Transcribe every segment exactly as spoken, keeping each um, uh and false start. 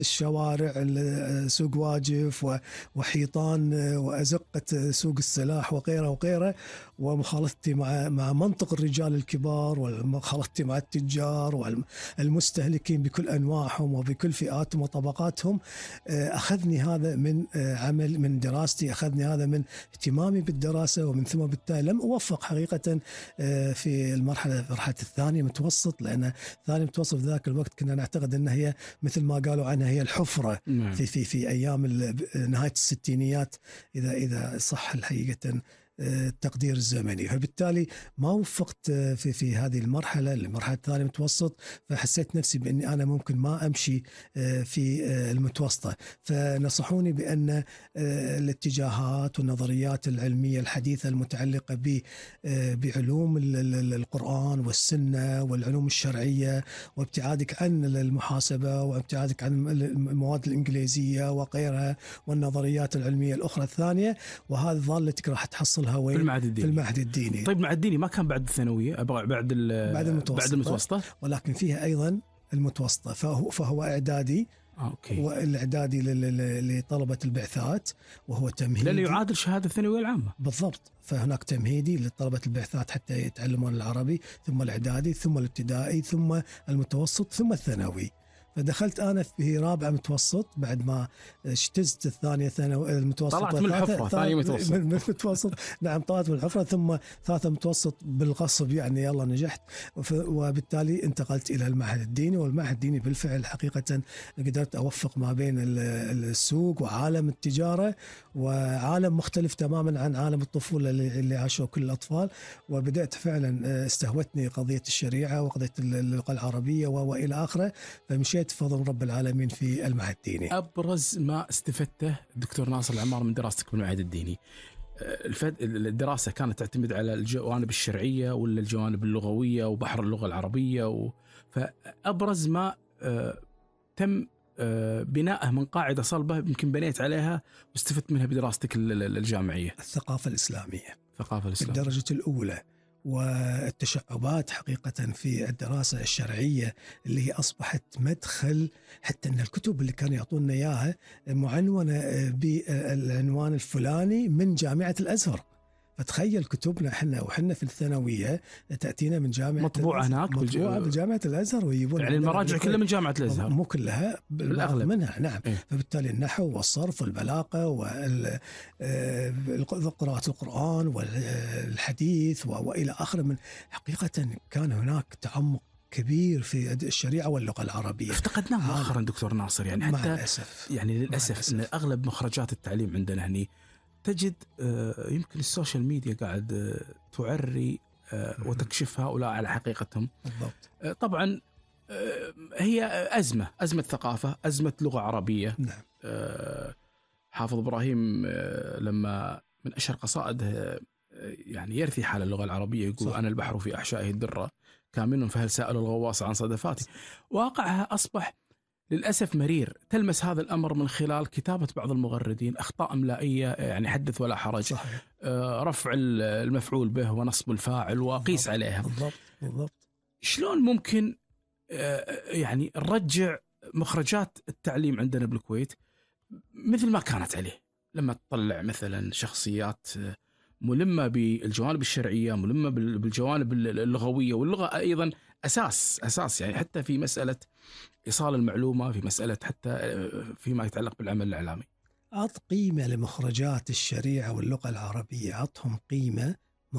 الشوارع، سوق واجف وحيطان وأزقة سوق السلاح وغيره وغيره، ومخالطتي مع مع منطق الرجال الكبار، ومخالطتي مع التجار والمستهلكين بكل أنواعهم وبكل فئاتهم وطبقاتهم. أخذني هذا من عمل، من دراستي، أخذني هذا من اهتمامي بالدراسة، ومن ثم بالتالي لم أوفق حقيقة في المرحلة مرحلة الثانية متوسط، لأن ثاني متوسط في ذاك الوقت كنا نعتقد أنها هي مثل ما قالوا عنها هي الحفرة في في في أيام نهاية الستينيات، إذا إذا صح الحقيقة التقدير الزمني. فبالتالي ما وفقت في في هذه المرحلة، المرحلة الثانية متوسط، فحسيت نفسي بأني أنا ممكن ما أمشي في المتوسطة. فنصحوني بأن الاتجاهات والنظريات العلمية الحديثة المتعلقة بعلوم القرآن والسنة والعلوم الشرعية، وابتعادك عن المحاسبة وابتعادك عن المواد الإنجليزية وغيرها والنظريات العلمية الأخرى الثانية، وهذه ضالتك راح تحصلها وين؟ في المعهد الديني. في المعهد الديني. طيب المعهد الديني ما كان بعد الثانوية، بعد بعد المتوسطة, بعد المتوسطة، ولكن فيها أيضا المتوسطة، فهو فهو إعدادي. أوكي. والإعدادي لطلبة البعثات، وهو تمهيدي لأنه يعادل شهادة الثانوية العامة. بالضبط. فهناك تمهيدي لطلبة البعثات حتى يتعلمون العربي، ثم الإعدادي، ثم الابتدائي، ثم المتوسط، ثم الثانوي. فدخلت أنا في رابعة متوسط بعد ما اجتزت الثانية ثانوي المتوسط. طلعت من الحفرة ثانية متوسط. من المتوسط نعم، طلعت من الحفرة، ثم ثالثة متوسط بالغصب يعني، يلا نجحت. وبالتالي انتقلت إلى المعهد الديني، والمعهد الديني بالفعل حقيقة قدرت أوفق ما بين السوق وعالم التجارة، وعالم مختلف تماما عن عالم الطفولة اللي عاشوا كل الأطفال. وبدأت فعلا استهوتني قضية الشريعة وقضية اللغة العربية وإلى آخره، فمشيت بفضل رب العالمين في المعهد الديني. أبرز ما استفدته دكتور ناصر العمار من دراستك بالمعهد الديني، الدراسة كانت تعتمد على الجوانب الشرعية ولا الجوانب اللغوية وبحر اللغة العربية و... فأبرز ما تم بناءه من قاعدة صلبة يمكن بنيت عليها واستفدت منها بدراستك الجامعية؟ الثقافة الإسلامية. الثقافة الإسلامية بالدرجة الأولى، والتشعبات حقيقة في الدراسة الشرعية اللي هي أصبحت مدخل، حتى أن الكتب اللي كانوا يعطونا إياها معنونة بالعنوان الفلاني من جامعة الأزهر. فتخيل كتبنا احنا وحنا في الثانويه تاتينا من جامعه مطبوعه هناك، مطبوعه بجامعه الازهر، ويجيبون يعني المراجع كلها من جامعه الازهر، مو كلها، بالاغلب منها. نعم. إيه؟ فبالتالي النحو والصرف والبلاغه وقراءه القران والحديث والى اخره، من حقيقه كان هناك تعمق كبير في الشريعة واللغة العربية. افتقدناه مؤخرا دكتور ناصر، يعني حتى للأسف. يعني للأسف أن أغلب مخرجات التعليم عندنا هني تجد يمكن السوشيال ميديا قاعد تعري وتكشف هؤلاء على حقيقتهم. بالضبط. طبعا هي أزمة أزمة ثقافة، أزمة لغة عربية. نعم. حافظ إبراهيم لما من أشهر قصائده يعني يرثي حال اللغة العربية يقول صح. أنا البحر في أحشائه الدرة كامن فهل سأل الغواص عن صدفاتي. واقعها أصبح للأسف مرير. تلمس هذا الأمر من خلال كتابة بعض المغردين، أخطاء إملائية يعني حدث ولا حرج. صحيح. رفع المفعول به ونصب الفاعل وقيس بالضبط. عليها. بالضبط. بالضبط. شلون ممكن يعني نرجع مخرجات التعليم عندنا بالكويت مثل ما كانت عليه، لما تطلع مثلا شخصيات ملمة بالجوانب الشرعية، ملمة بالجوانب اللغوية، واللغة أيضا أساس أساس يعني حتى في مسألة إيصال المعلومة، في مسألة حتى فيما يتعلق بالعمل الإعلامي. أعط قيمة لمخرجات الشريعة واللغة العربية، أعطهم قيمة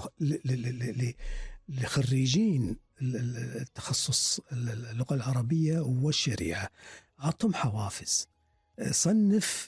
لخريجين التخصص اللغة العربية والشريعة، أعطهم حوافز، صنف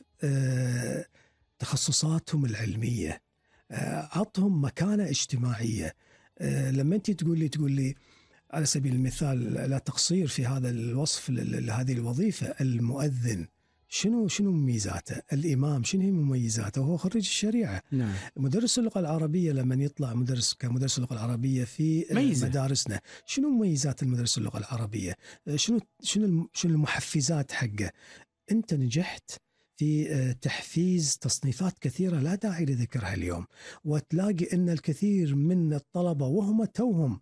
تخصصاتهم العلمية، عطهم مكانة اجتماعية. لما أنت تقول لي تقول لي على سبيل المثال لا تقصير في هذا الوصف لهذه الوظيفة، المؤذن شنو شنو مميزاته؟ الإمام شنو هي مميزاته؟ وهو خريج الشريعة. نعم. مدرس اللغة العربية لما يطلع مدرس كمدرس اللغة العربية في ميزة. مدارسنا، شنو مميزات المدرس اللغة العربية؟ شنو شنو شنو المحفزات حقه؟ أنت نجحت في تحفيز تصنيفات كثيرة لا داعي لذكرها اليوم، وتلاقي أن الكثير من الطلبة وهم توهم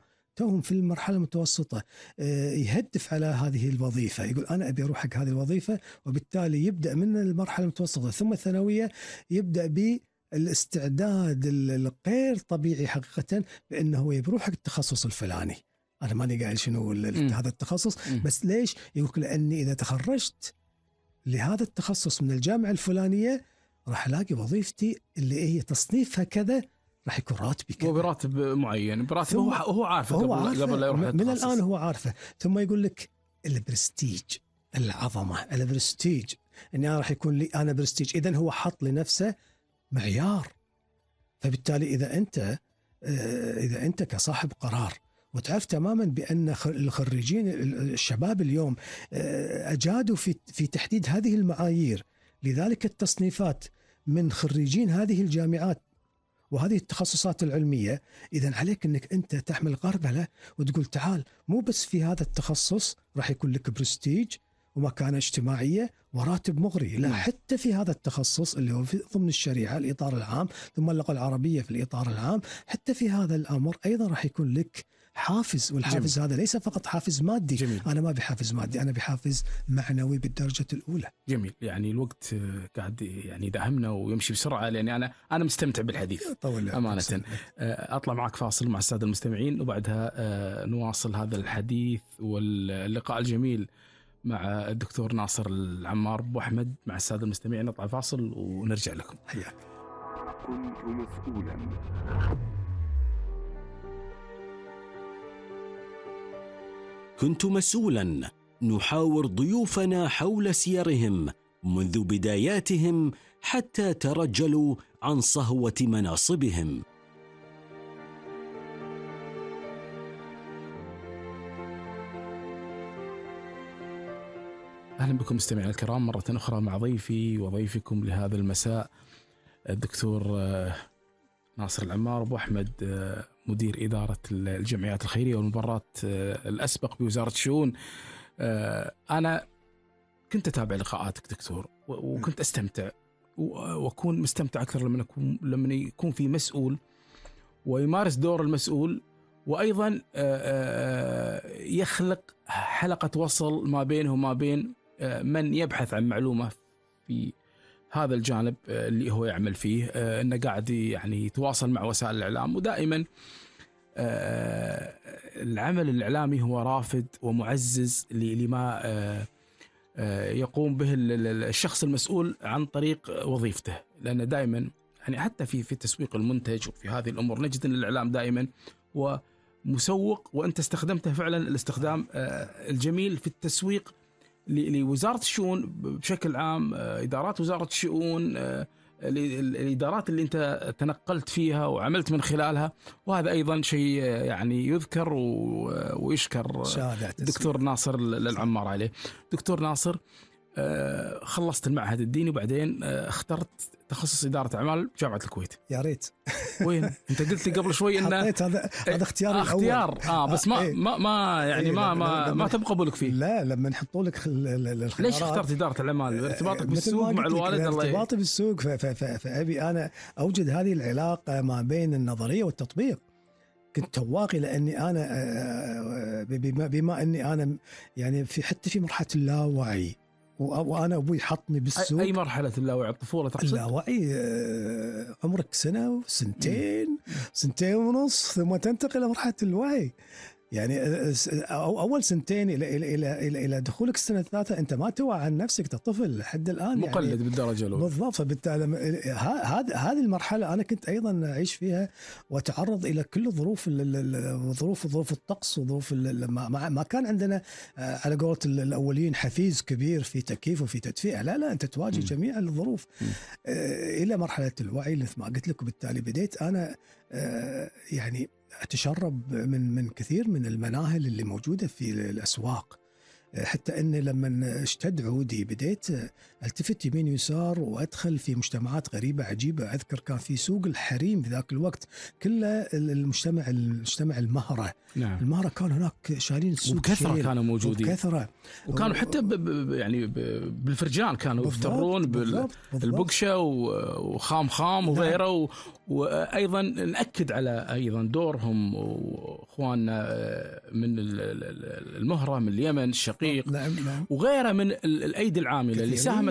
توهم في المرحلة المتوسطة يهدف على هذه الوظيفة، يقول أنا أبي أروح حق هذه الوظيفة، وبالتالي يبدأ من المرحلة المتوسطة ثم الثانوية يبدأ بالاستعداد الغير طبيعي حقيقة بأنه يروح حق التخصص الفلاني. أنا ماني قايل شنو هذا التخصص، بس ليش؟ يقول لأني إذا تخرجت لهذا التخصص من الجامعة الفلانية راح ألاقي وظيفتي اللي هي تصنيفها كذا، راح يكون راتبي كذا، وبراتب معين، براتب هو هو عارفه قبل, عارفة قبل لا يروح من الآن هو عارفه. ثم يقول لك البرستيج، العظمة، البرستيج، إني أنا راح يكون لي أنا برستيج. إذن هو حط لنفسه معيار. فبالتالي إذا أنت إذا أنت كصاحب قرار وتعرف تماما بأن الخريجين الشباب اليوم أجادوا في في تحديد هذه المعايير لذلك التصنيفات من خريجين هذه الجامعات وهذه التخصصات العلمية، إذن عليك أنك أنت تحمل غربلة وتقول تعال مو بس في هذا التخصص راح يكون لك برستيج ومكانة اجتماعية وراتب مغري، لا، حتى في هذا التخصص اللي هو في ضمن الشريعة الإطار العام ثم اللغة العربية في الإطار العام، حتى في هذا الأمر أيضا راح يكون لك حافز. والحافز جميل. هذا ليس فقط حافز مادي. جميل. أنا ما بحافز مادي، أنا بحافز معنوي بالدرجة الأولى. جميل. يعني الوقت قاعد يعني داهمنا ويمشي بسرعة، لأني أنا أنا مستمتع بالحديث أمانة. أطلع معك فاصل مع السادة المستمعين وبعدها نواصل هذا الحديث واللقاء الجميل مع الدكتور ناصر العمار أبو أحمد. مع السادة المستمعين نطلع فاصل ونرجع لكم. حياك. كنت مسؤولا كنت مسؤولا نحاور ضيوفنا حول سيرهم منذ بداياتهم حتى ترجلوا عن صهوة مناصبهم. أهلا بكم مستمعينا الكرام مرة أخرى مع ضيفي وضيفكم لهذا المساء الدكتور ناصر العمار أبو أحمد، مدير إدارة الجمعيات الخيرية والمبارات الأسبق بوزارة الشؤون. أنا كنت أتابع لقاءاتك دكتور وكنت أستمتع وأكون مستمتع أكثر لما يكون لما يكون في مسؤول ويمارس دور المسؤول، وأيضا يخلق حلقة وصل ما بينه وما بين من يبحث عن معلومة في هذا الجانب اللي هو يعمل فيه، انه قاعد يعني يتواصل مع وسائل الاعلام. ودائما العمل الاعلامي هو رافد ومعزز لما يقوم به الشخص المسؤول عن طريق وظيفته، لان دائما يعني حتى في في تسويق المنتج وفي هذه الامور نجد ان الاعلام دائما هو مسوق، وانت استخدمته فعلا الاستخدام الجميل في التسويق لوزارة الشؤون بشكل عام، إدارات وزارة الشؤون، الإدارات اللي أنت تنقلت فيها وعملت من خلالها، وهذا أيضا شيء يعني يذكر ويشكر دكتور ناصر العمار عليه. دكتور ناصر، خلصت المعهد الديني وبعدين اخترت تخصص إدارة أعمال جامعة الكويت. يا ريت. وين أنت قلت لي قبل شوي إنه حطيت هذا هذا اختياري الأول. اختيار آه بس ما إيه؟ ما ما يعني إيه ما ما ما تم قبولك فيه. لا، لما نحطوا لك الخيارات. ليش اخترت إدارة الأعمال؟ ارتباطك بالسوق مع الوالد. الله ارتباطي بالسوق، فأبي أنا أوجد هذه العلاقة ما بين النظرية والتطبيق. كنت تواقي لأني أنا بما, بما أني أنا يعني في حتى في مرحلة اللاوعي، وأنا أبوي حطني بالسوق. أي مرحلة اللاوعي؟ الطفولة تقصد؟ اللاوعي عمرك سنة وسنتين سنتين ونص ثم تنتقل إلى مرحلة الوعي. يعني أول سنتين إلى إلى إلى إلى, إلى دخولك السنة الثالثة أنت ما توعى عن نفسك، طفل لحد الآن مقلد يعني بالدرجة الأولى. بالضبط. فبالتالي هذه هذه المرحلة أنا كنت أيضا أعيش فيها وأتعرض إلى كل ظروف ظروف ظروف الطقس وظروف ما ما كان عندنا على قولة الأولين حفيز كبير في تكييف وفي تدفئة. لا لا أنت تواجه م. جميع الظروف م. إلى مرحلة الوعي مثل ما قلت لك. وبالتالي بديت أنا يعني أتشرب من من كثير من المناهل اللي موجودة في الأسواق، حتى أن لما اشتد عودي بديت التفت يمين يسار وأدخل في مجتمعات غريبة عجيبة. أذكر كان في سوق الحريم في ذاك الوقت كله المجتمع المجتمع المهرة. نعم. المهرة كان هناك شايلين السوق وبكثرة كانوا موجودين وبكثرة، وكانوا حتى ب ب يعني ب بالفرجان كانوا يفترون بالبقشة وخام خام وغيره. و وأيضا نأكد على أيضا دورهم وإخواننا من المهرة من اليمن الشقيق نعم نعم. وغيره من الأيدي العاملة اللي ساهمت